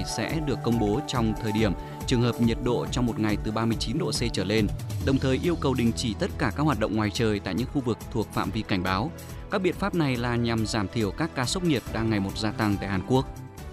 sẽ được công bố trong thời điểm trường hợp nhiệt độ trong một ngày từ 39 độ C trở lên, đồng thời yêu cầu đình chỉ tất cả các hoạt động ngoài trời tại những khu vực thuộc phạm vi cảnh báo. Các biện pháp này là nhằm giảm thiểu các ca sốc nhiệt đang ngày một gia tăng tại Hàn Quốc.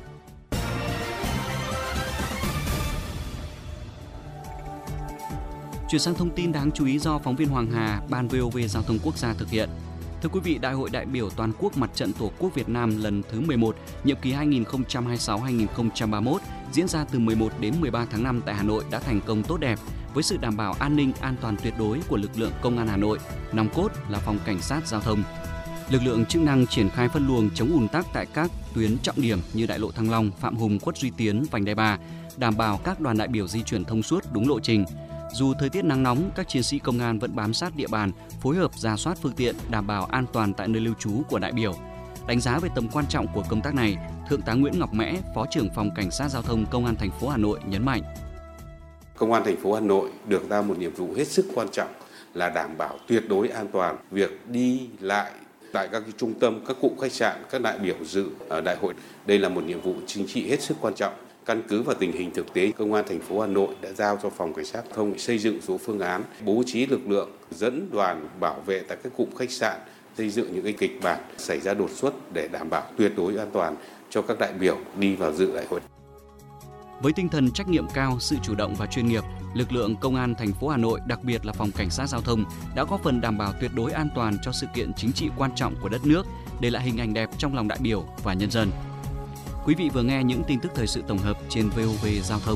Chuyển sang thông tin đáng chú ý do phóng viên Hoàng Hà, Ban VOV Giao thông Quốc gia thực hiện. Thưa quý vị, Đại hội đại biểu toàn quốc Mặt trận Tổ quốc Việt Nam lần thứ 11, nhiệm kỳ 2026-2031 diễn ra từ 11 đến 13 tháng 5 tại Hà Nội đã thành công tốt đẹp với sự đảm bảo an ninh, an toàn tuyệt đối của lực lượng Công an Hà Nội, nòng cốt là Phòng Cảnh sát Giao thông. Lực lượng chức năng triển khai phân luồng chống ùn tắc tại các tuyến trọng điểm như Đại lộ Thăng Long, Phạm Hùng, Khuất Duy Tiến, Vành Đai 3, đảm bảo các đoàn đại biểu di chuyển thông suốt đúng lộ trình. Dù thời tiết nắng nóng, các chiến sĩ công an vẫn bám sát địa bàn, phối hợp rà soát phương tiện, đảm bảo an toàn tại nơi lưu trú của đại biểu. Đánh giá về tầm quan trọng của công tác này, Thượng tá Nguyễn Ngọc Mẽ, Phó trưởng Phòng Cảnh sát Giao thông Công an thành phố Hà Nội nhấn mạnh. Công an thành phố Hà Nội được giao một nhiệm vụ hết sức quan trọng là đảm bảo tuyệt đối an toàn việc đi lại tại các trung tâm, các cụm khách sạn, các đại biểu dự ở đại hội. Đây là một nhiệm vụ chính trị hết sức quan trọng. Căn cứ vào tình hình thực tế, Công an thành phố Hà Nội đã giao cho Phòng Cảnh sát Giao thông xây dựng số phương án, bố trí lực lượng dẫn đoàn bảo vệ tại các cụm khách sạn, xây dựng những cái kịch bản xảy ra đột xuất để đảm bảo tuyệt đối an toàn cho các đại biểu đi vào dự đại hội. Với tinh thần trách nhiệm cao, sự chủ động và chuyên nghiệp, lực lượng Công an thành phố Hà Nội, đặc biệt là Phòng Cảnh sát Giao thông đã góp phần đảm bảo tuyệt đối an toàn cho sự kiện chính trị quan trọng của đất nước, để lại hình ảnh đẹp trong lòng đại biểu và nhân dân. Quý vị vừa nghe những tin tức thời sự tổng hợp trên VOV Giao thông.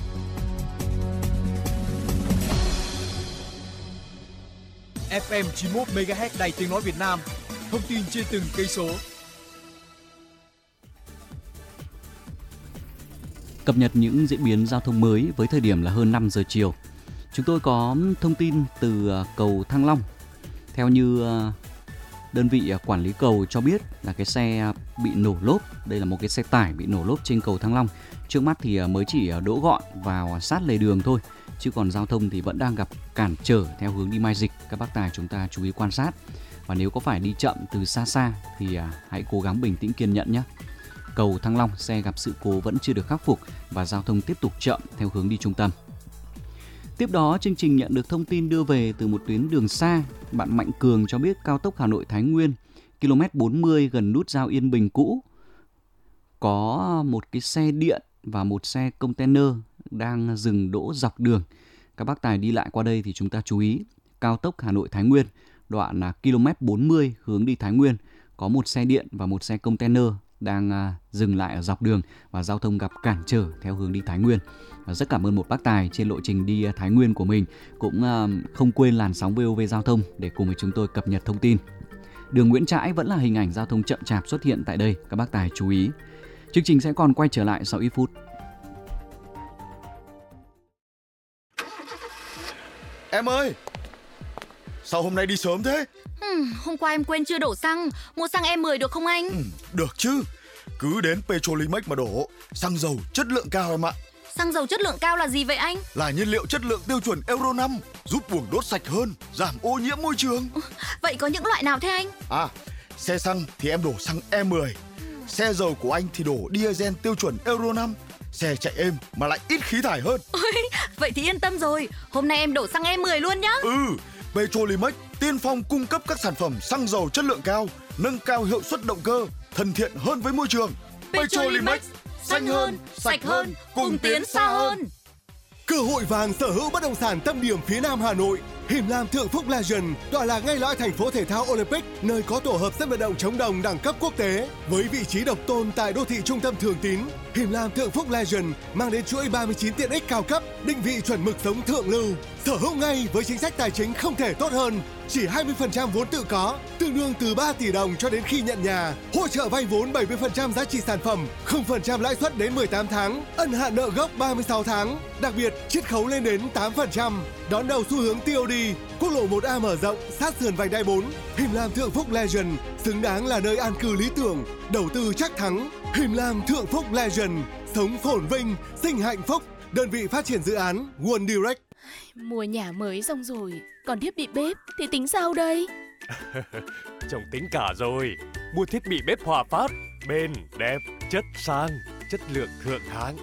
FM 91 MHz Đài Tiếng nói Việt Nam. Thông tin trên từng cây số. Cập nhật những diễn biến giao thông mới với thời điểm là hơn 5 giờ chiều. Chúng tôi có thông tin từ cầu Thăng Long. Theo như đơn vị quản lý cầu cho biết là cái xe bị nổ lốp, đây là một cái xe tải bị nổ lốp trên cầu Thăng Long. Trước mắt thì mới chỉ đỗ gọn vào sát lề đường thôi, chứ còn giao thông thì vẫn đang gặp cản trở theo hướng đi Mai Dịch. Các bác tài chúng ta chú ý quan sát. Và nếu có phải đi chậm từ xa thì hãy cố gắng bình tĩnh kiên nhẫn nhé. Cầu Thăng Long, xe gặp sự cố vẫn chưa được khắc phục và giao thông tiếp tục chậm theo hướng đi trung tâm. Tiếp đó, chương trình nhận được thông tin đưa về từ một tuyến đường xa. Bạn Mạnh Cường cho biết cao tốc Hà Nội Thái Nguyên, km 40 gần nút giao Yên Bình cũ, có một cái xe điện và một xe container đang dừng đỗ dọc đường. Các bác tài đi lại qua đây thì chúng ta chú ý. Cao tốc Hà Nội Thái Nguyên, đoạn km 40 hướng đi Thái Nguyên, có một xe điện và một xe container đang dừng lại ở dọc đường và giao thông gặp cản trở theo hướng đi Thái Nguyên. Rất cảm ơn một bác tài trên lộ trình đi Thái Nguyên của mình cũng không quên làn sóng VOV Giao thông để cùng với chúng tôi cập nhật thông tin. Đường Nguyễn Trãi vẫn là hình ảnh giao thông chậm chạp xuất hiện tại đây, các bác tài chú ý. Chương trình sẽ còn quay trở lại sau ít phút. Em ơi, sao hôm nay đi sớm thế? Hôm qua em quên chưa đổ xăng. Mua xăng E10 được không anh? Được chứ, cứ đến Petrolimex mà đổ. Xăng dầu chất lượng cao em ạ. Xăng dầu chất lượng cao là gì vậy anh? Là nhiên liệu chất lượng tiêu chuẩn Euro 5, giúp buồng đốt sạch hơn, giảm ô nhiễm môi trường. Vậy có những loại nào thế anh? Xe xăng thì em đổ xăng E10. Xe dầu của anh thì đổ diesel tiêu chuẩn Euro 5. Xe chạy êm mà lại ít khí thải hơn. Vậy thì yên tâm rồi. Hôm nay em đổ xăng E10 luôn nhá. Petrolimex tiên phong cung cấp các sản phẩm xăng dầu chất lượng cao, nâng cao hiệu suất động cơ, thân thiện hơn với môi trường. Petrolimex, xanh hơn, sạch hơn, cùng tiến xa hơn. Cơ hội vàng sở hữu bất động sản tâm điểm phía Nam Hà Nội. Him Lam Thượng Phúc Legend tọa lạc ngay lõi thành phố thể thao Olympic, nơi có tổ hợp sân vận động chống đồng đẳng cấp quốc tế. Với vị trí độc tôn tại đô thị trung tâm Thường Tín, Him Lam Thượng Phúc Legend mang đến chuỗi 39 tiện ích cao cấp, định vị chuẩn mực sống thượng lưu. Sở hữu ngay với chính sách tài chính không thể tốt hơn. Chỉ 20% vốn tự có, tương đương từ 3 tỷ đồng cho đến khi nhận nhà. Hỗ trợ vay vốn 70% giá trị sản phẩm, 0% lãi suất đến 18 tháng, ân hạn nợ gốc 36 tháng. Đặc biệt, chiết khấu lên đến 8%. Đón đầu xu hướng TOD, quốc lộ 1A mở rộng, sát sườn vành đai 4. Him Lam Thượng Phúc Legend, xứng đáng là nơi an cư lý tưởng, đầu tư chắc thắng. Him Lam Thượng Phúc Legend, sống phồn vinh, sinh hạnh phúc. Đơn vị phát triển dự án One Direct. Mua nhà mới xong rồi, còn thiết bị bếp thì tính sao đây? Chồng tính cả rồi. Mua thiết bị bếp Hòa Phát, bền, đẹp, chất sang, chất lượng thượng hạng.